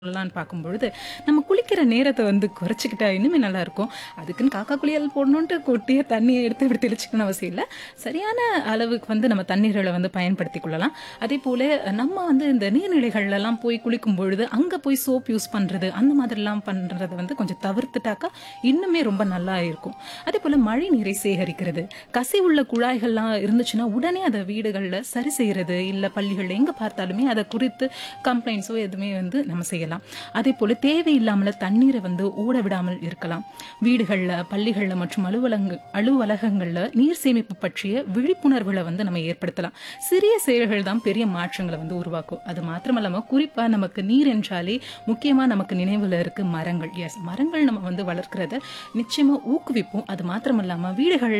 சொல்லலான்னு பார்க்கும்பொழுது, நம்ம குளிக்கிற நேரத்த குறைச்சுக்கிட்டா இன்னுமே நல்லாயிருக்கும். அதுக்குன்னு காக்கா குளியல் போடணுன்ட்டு கொட்டிய தண்ணிய எடுத்து இப்படி தெளிச்சுக்கணும்னு அவசியம் இல்ல. சரியான அளவுக்கு நம்ம தண்ணீர்கள பயன்படுத்திக் கொள்ளலாம். அதேபோல நம்ம இந்த நீர்நிலைகள்லலாம் போய் குளிக்கும் பொழுது, அங்க போய் சோப் யூஸ் பண்றது, அந்த மாதிரிலாம் பண்றத கொஞ்சம் தவிர்த்துட்டாக்கா இன்னுமே ரொம்ப நல்லா இருக்கும். அதேபோல மழை நீரை சேகரிக்கிறது, கசிவுள்ள குழாய்கள்லாம் இருந்துச்சுன்னா, உடனே அத வீடுகள்ல சரி செய்றது, இல்ல பள்ளிகள்ல எங்க பார்த்தாலுமே அத குறித்து கம்ப்ளைண்ட்ஸோ எதுவுமே நம்ம செய்யலாம். அதே போல தேவையில்லாமல தண்ணீரை ஓட விடாமல் இருக்கலாம். வீடுகள்ல, பள்ளிகள்ல மற்றும் அலுவலகங்கள்ல நீர் சேமிப்பு பற்றிய விழிப்புணர்வுகளை நம்ம ஏற்படுத்தலாம். சிறிய செயல்கள் தான் பெரிய மாற்றங்களை உருவாக்கும். அது மாத்திரமல்லாம குறிப்பா நமக்கு நீர் என்றாலே முக்கியமா நமக்கு நினைவுல இருக்கு மரங்கள். எஸ், மரங்கள் நம்ம வளர்க்கிறத நிச்சயமா ஊக்குவிப்போம். அது மாத்திரமல்லாம வீடுகள்